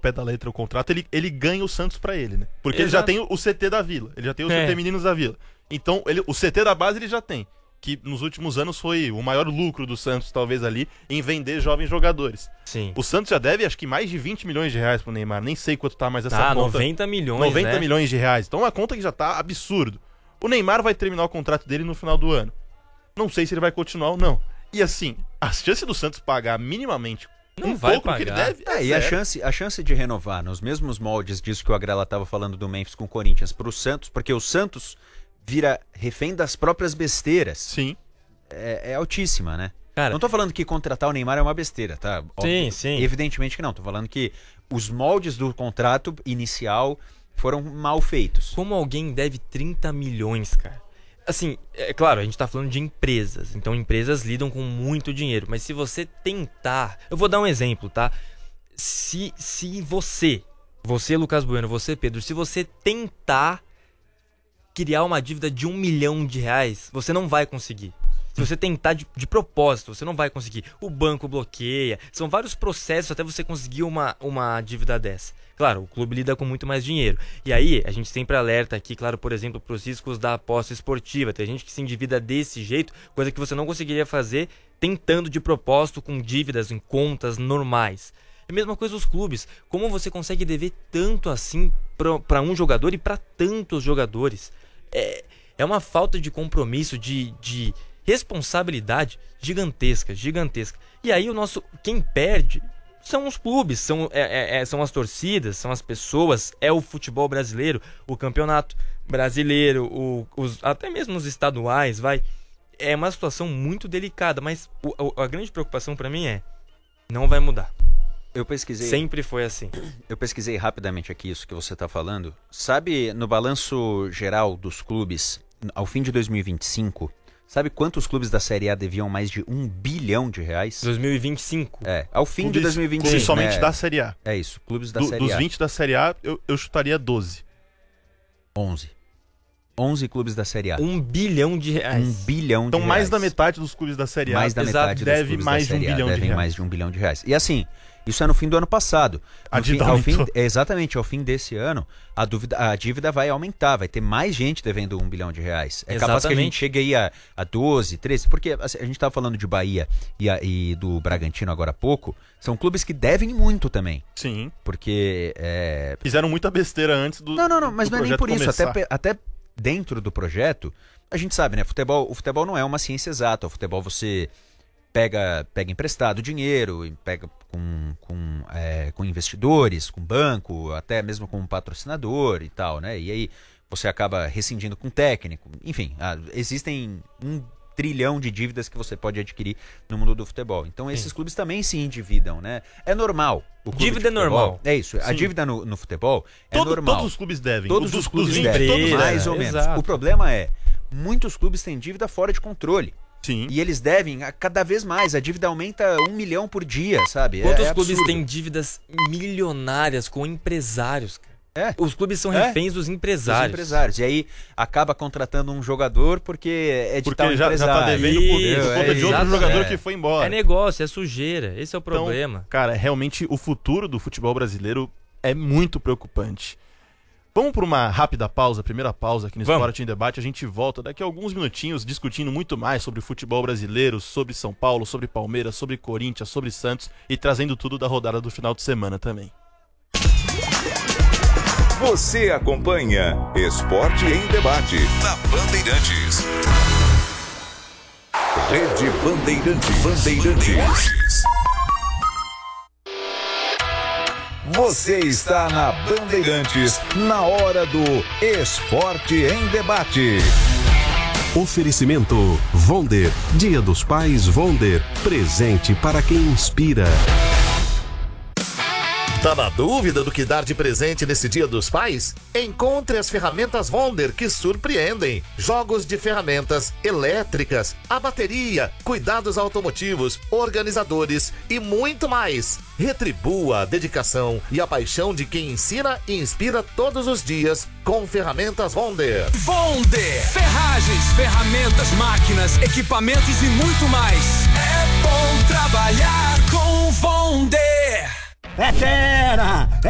pé da letra o contrato, ele ganha o Santos pra ele, né? Porque Exato. ele já tem o CT da Vila, ele já tem o CT Meninos da Vila. Então, o CT da base ele já tem, que nos últimos anos foi o maior lucro do Santos, talvez ali, em vender jovens jogadores. Sim. O Santos já deve, acho que mais de 20 milhões de reais pro Neymar, nem sei quanto tá mais essa conta. 90 milhões, 90 né? milhões de reais. Então, uma conta que já tá absurdo. O Neymar vai terminar o contrato dele no final do ano. Não sei se ele vai continuar ou não. E assim, a chance do Santos pagar minimamente Não vai pouco que ele pagar. deve E a chance de renovar nos mesmos moldes disso que o Agrela estava falando do Memphis com o Corinthians pro Santos, porque o Santos vira refém das próprias besteiras. Sim. É altíssima, né? Cara, Não tô falando que contratar o Neymar é uma besteira, tá? Óbvio, sim. Evidentemente que não. Tô falando que os moldes do contrato inicial foram mal feitos. como alguém deve 30 milhões, cara? Assim, é claro, a gente tá falando de empresas. Então, empresas lidam com muito dinheiro. Mas se você tentar... Eu vou dar um exemplo, tá? Se você, Lucas Bueno, você, Pedro, se você tentar criar uma dívida de R$1 milhão, você não vai conseguir. Se você tentar de propósito, você não vai conseguir. O banco bloqueia. São vários processos até você conseguir uma dívida dessa. Claro, o clube lida com muito mais dinheiro. E aí, a gente sempre alerta aqui, claro, por exemplo, para os riscos da aposta esportiva. Tem gente que se endivida desse jeito, coisa que você não conseguiria fazer tentando de propósito com dívidas em contas normais. É a mesma coisa os clubes. Como você consegue dever tanto assim para um jogador e para tantos jogadores? É uma falta de compromisso, de responsabilidade gigantesca. E aí quem perde são os clubes, são as torcidas, são as pessoas, é o futebol brasileiro, o campeonato brasileiro, até mesmo os estaduais, é uma situação muito delicada, mas a grande preocupação pra mim não vai mudar. Eu pesquisei. Sempre foi assim. Eu pesquisei rapidamente aqui isso que você está falando. Sabe, no balanço geral dos clubes, ao fim de 2025, sabe quantos clubes da Série A deviam mais de R$1 bilhão? 2025. Ao fim de 2025. Clubes somente da Série A. É isso, clubes da Série A. Dos 20 da Série A, eu chutaria 12. 11 clubes da Série A. R$1 bilhão. R$1 bilhão. Então mais da metade dos clubes da Série A mais da metade dos deve clubes mais da de Série R$1 A bilhão de devem reais. mais de R$1 bilhão. E assim, isso é no fim do ano passado. Exatamente, ao fim desse ano, a dívida vai aumentar, vai ter mais gente devendo R$1 bilhão. É capaz que a gente chegue aí a 12, 13, porque a gente estava falando de Bahia e do Bragantino agora há pouco, são clubes que devem muito também. Sim. Porque... Fizeram muita besteira antes do Não, mas do não é nem projeto por isso, começar. até dentro do projeto, a gente sabe, né? O futebol não é uma ciência exata. O futebol você pega emprestado dinheiro, pega com investidores, com banco, até mesmo com um patrocinador e tal, né? E aí você acaba rescindindo com técnico. Enfim, existem 1 trilhão de dívidas que você pode adquirir no mundo do futebol. Então esses clubes também se endividam, né? É normal. Dívida é normal. É isso. A dívida no futebol é normal. Todos os clubes devem. Todos os clubes dos devem. todos Mais devem. ou menos. Exato. O problema é, muitos clubes têm dívida fora de controle. Sim. E eles devem cada vez mais. A dívida aumenta 1 milhão por dia, sabe? Quantos clubes absurdo. têm dívidas milionárias com empresários, cara? Os clubes são reféns dos empresários. Dos empresários. E aí acaba contratando um jogador porque é de Porque tal ele já tá empresário. devendo por conta de outro jogador que foi embora. É negócio, é sujeira. Esse é o problema. Então, cara, realmente o futuro do futebol brasileiro é muito preocupante. Vamos para uma rápida pausa, primeira pausa aqui no Esporte em Debate. A gente volta daqui a alguns minutinhos discutindo muito mais sobre o futebol brasileiro, sobre São Paulo, sobre Palmeiras, sobre Corinthians, sobre Santos e trazendo tudo da rodada do final de semana também. Você acompanha Esporte em Debate na Bandeirantes. Rede Bandeirantes. Você está na Bandeirantes, na hora do Esporte em Debate. Oferecimento Vonder, Dia dos Pais Vonder, presente para quem inspira. Tá na dúvida do que dar de presente nesse Dia dos Pais? Encontre as ferramentas Wonder que surpreendem. Jogos de ferramentas elétricas, a bateria, cuidados automotivos, organizadores e muito mais. Retribua a dedicação e a paixão de quem ensina e inspira todos os dias com ferramentas Wonder. Wonder! Ferragens, ferramentas, máquinas, equipamentos e muito mais. É bom trabalhar com Wonder! É